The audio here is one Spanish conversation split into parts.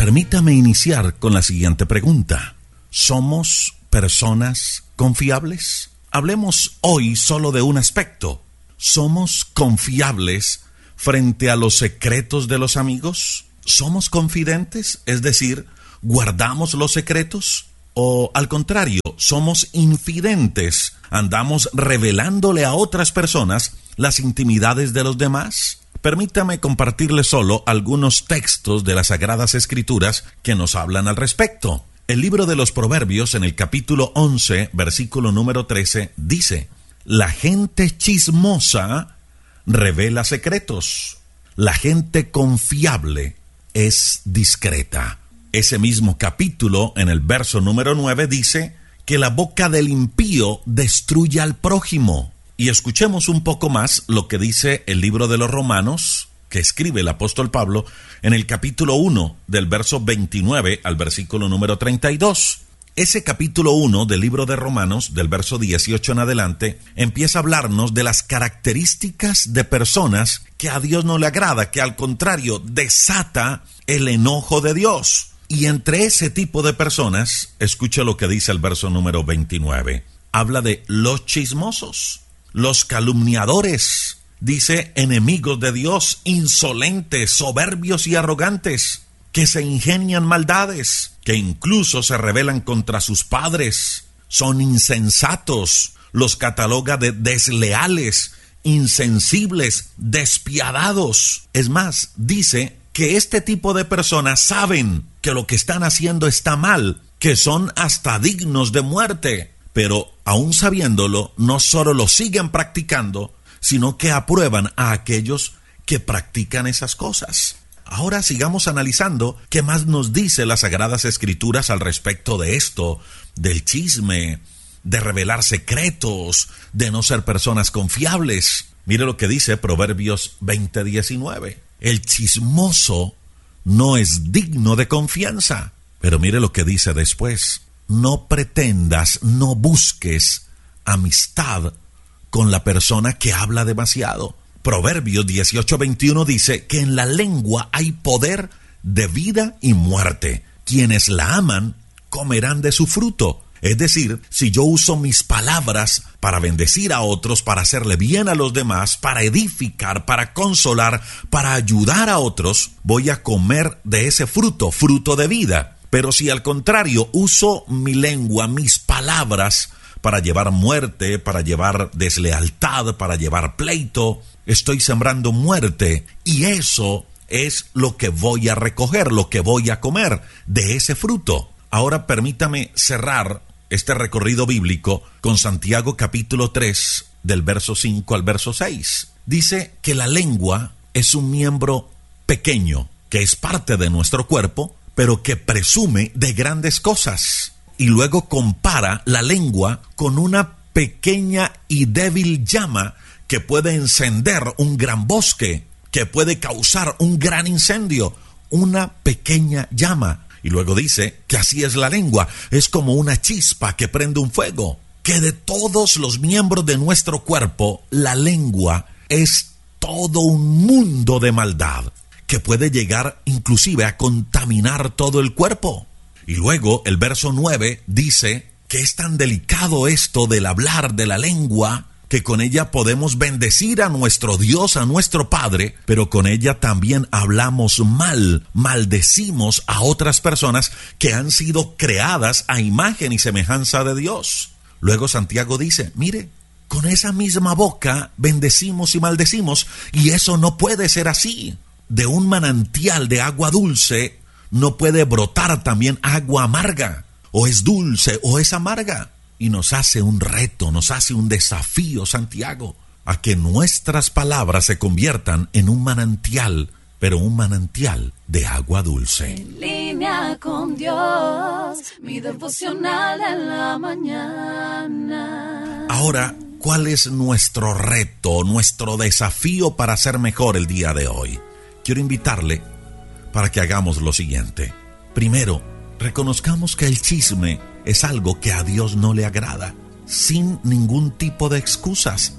Permítame iniciar con la siguiente pregunta. ¿Somos personas confiables? Hablemos hoy solo de un aspecto. ¿Somos confiables frente a los secretos de los amigos? ¿Somos confidentes? Es decir, ¿guardamos los secretos? ¿O al contrario, somos infidentes? ¿Andamos revelándole a otras personas las intimidades de los demás? Permítame compartirle solo algunos textos de las Sagradas Escrituras que nos hablan al respecto. El libro de los Proverbios, en el capítulo 11, versículo número 13, dice: la gente chismosa revela secretos. La gente confiable es discreta. Ese mismo capítulo, en el verso número 9, dice que la boca del impío destruye al prójimo. Y escuchemos un poco más lo que dice el libro de los Romanos, que escribe el apóstol Pablo, en el capítulo 1, del verso 29 al versículo número 32. Ese capítulo 1 del libro de Romanos, del verso 18 en adelante, empieza a hablarnos de las características de personas que a Dios no le agrada, que al contrario desata el enojo de Dios. Y entre ese tipo de personas, escucha lo que dice el verso número 29. Habla de los chismosos, los calumniadores, dice enemigos de Dios, insolentes, soberbios y arrogantes, que se ingenian maldades, que incluso se rebelan contra sus padres, son insensatos, los cataloga de desleales, insensibles, despiadados. Es más, dice que este tipo de personas saben que lo que están haciendo está mal, que son hasta dignos de muerte, pero aún sabiéndolo, no solo lo siguen practicando, sino que aprueban a aquellos que practican esas cosas. Ahora sigamos analizando qué más nos dice las Sagradas Escrituras al respecto de esto, del chisme, de revelar secretos, de no ser personas confiables. Mire lo que dice Proverbios 20:19. El chismoso no es digno de confianza. Pero mire lo que dice después. No pretendas, no busques amistad con la persona que habla demasiado. Proverbios 18:21 dice que en la lengua hay poder de vida y muerte. Quienes la aman comerán de su fruto. Es decir, si yo uso mis palabras para bendecir a otros, para hacerle bien a los demás, para edificar, para consolar, para ayudar a otros, voy a comer de ese fruto, fruto de vida. Pero si al contrario uso mi lengua, mis palabras, para llevar muerte, para llevar deslealtad, para llevar pleito, estoy sembrando muerte, y eso es lo que voy a recoger, lo que voy a comer de ese fruto. Ahora permítame cerrar este recorrido bíblico con Santiago capítulo 3, del verso 5 al verso 6. Dice que la lengua es un miembro pequeño, que es parte de nuestro cuerpo, pero que presume de grandes cosas. Y luego compara la lengua con una pequeña y débil llama que puede encender un gran bosque, que puede causar un gran incendio, una pequeña llama. Y luego dice que así es la lengua, es como una chispa que prende un fuego, que de todos los miembros de nuestro cuerpo, la lengua es todo un mundo de maldad, que puede llegar inclusive a contaminar todo el cuerpo. Y luego el verso 9 dice que es tan delicado esto del hablar de la lengua, que con ella podemos bendecir a nuestro Dios, a nuestro Padre, pero con ella también hablamos mal, maldecimos a otras personas que han sido creadas a imagen y semejanza de Dios. Luego Santiago dice, mire, con esa misma boca bendecimos y maldecimos, y eso no puede ser así. De un manantial de agua dulce no puede brotar también agua amarga, o es dulce o es amarga. Y nos hace un reto, nos hace un desafío, Santiago, a que nuestras palabras se conviertan en un manantial, pero un manantial de agua dulce. En línea con Dios, mi devocional en la mañana. Ahora, ¿cuál es nuestro reto, nuestro desafío para ser mejor el día de hoy? Quiero invitarle para que hagamos lo siguiente. Primero, reconozcamos que el chisme es algo que a Dios no le agrada, sin ningún tipo de excusas.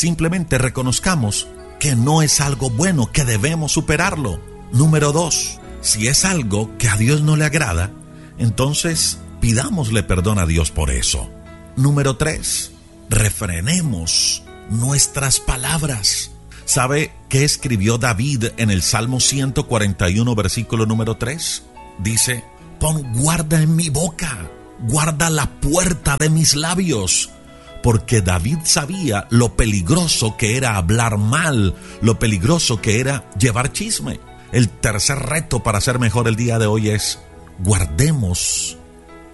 Simplemente reconozcamos que no es algo bueno, que debemos superarlo. Número 2, Si es algo que a Dios no le agrada, entonces pidámosle perdón a Dios por eso. Número 3, refrenemos nuestras palabras. ¿Sabe qué escribió David en el Salmo 141, versículo número 3? Dice: pon guarda en mi boca, guarda la puerta de mis labios. Porque David sabía lo peligroso que era hablar mal, lo peligroso que era llevar chisme. El tercer reto para ser mejor el día de hoy es: guardemos